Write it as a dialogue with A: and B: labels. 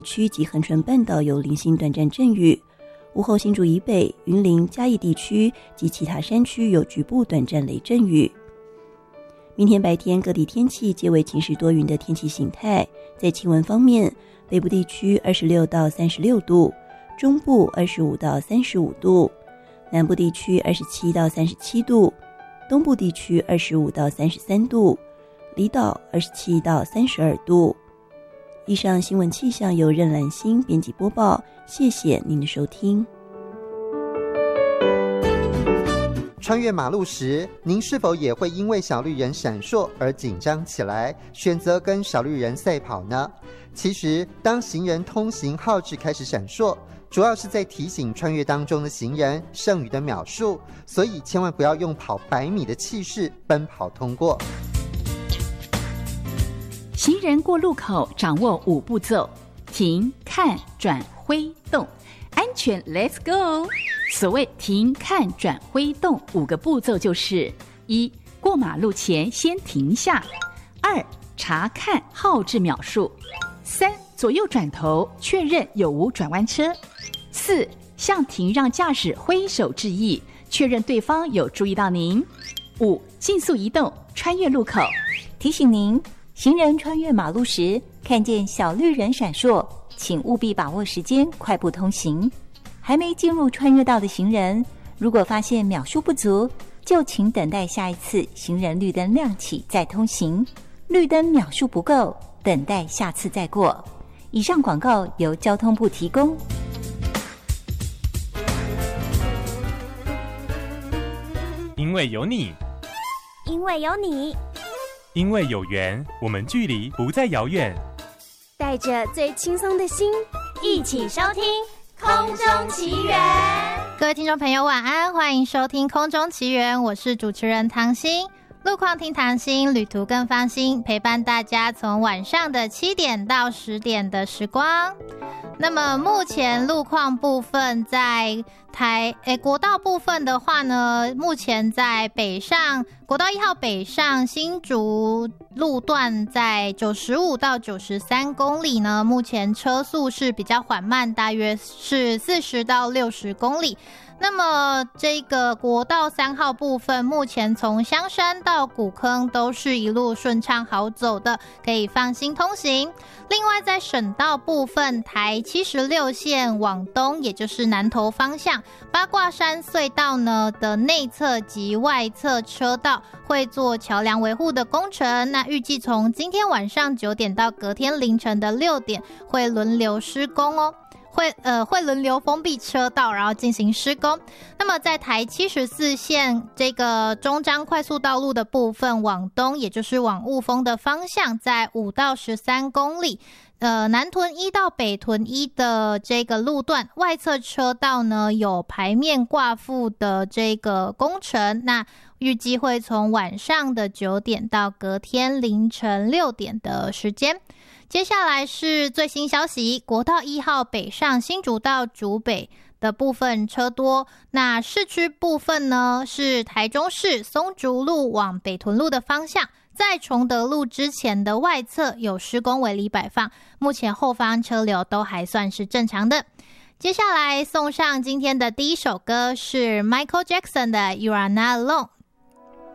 A: 区及恒春半岛有零星短暂阵雨，午后新竹以北、云林、嘉义地区及其他山区有局部短暂雷阵雨。明天白天各地天气皆为晴时多云的天气形态。在气温方面，北部地区26到36度，中部25到35度，南部地区27到37度，东部地区25到33度，离岛27到32度。以上新闻气象由任兰心编辑播报，谢谢您的收听。
B: 穿越马路时，您是否也会因为小绿人闪烁而紧张起来，选择跟小绿人赛跑呢？其实，当行人通行号志开始闪烁，主要是在提醒穿越当中的行人剩余的秒数，所以千万不要用跑100米的气势奔跑通过。
C: 行人过路口掌握5步骤：停、看、转、挥、动。安全 ，Let's go！ 所谓停、看、转、挥、动5个步骤就是： 1. 过马路前先停下； 2. 查看号志秒数； 3. 左右转头确认有无转弯车； 4. 向停让驾驶挥手致意，确认对方有注意到您； 5. 尽速移动，穿越路口。
D: 提醒您，行人穿越马路时看见小绿人闪烁，请务必把握时间，快步通行。还没进入穿越道的行人，如果发现秒数不足，就请等待下一次行人绿灯亮起再通行。绿灯秒数不够，等待下次再过。以上广告由交通部提供。
E: 因为有你，
F: 因为有你，
E: 因为有缘，我们距离不再遥远。
F: 带着最轻松的心，一起收听空中奇缘。
G: 各位听众朋友晚安，欢迎收听空中奇缘，我是主持人唐心。路况听唐心，旅途更放心，陪伴大家从晚上的7点到10点的时光。那么目前路况部分在国道部分的话呢，目前在北上国道1号北上新竹路段在95到93公里呢，目前车速是比较缓慢，大约是40到60公里。那么这个国道3号部分，目前从香山到古坑都是一路顺畅好走的，可以放心通行。另外在省道部分，台76线往东，也就是南投方向，八卦山隧道呢的内侧及外侧车道会做桥梁维护的工程，那预计从今天晚上9点到隔天凌晨的6点会轮流施工哦。会轮流封闭车道，然后进行施工。那么在台74线这个中彰快速道路的部分往东，也就是往雾峰的方向，在5到13公里。南屯1到北屯1的这个路段外侧车道呢有排面挂附的这个工程，那预计会从晚上的9点到隔天凌晨6点的时间。接下来是最新消息，国道1号北上新竹到竹北的部分车多，那市区部分呢是台中市松竹路往北屯路的方向，在崇德路之前的外侧有施工围篱摆放，目前后方车流都还算是正常的。接下来送上今天的第一首歌是 Michael Jackson 的 You Are Not Alone，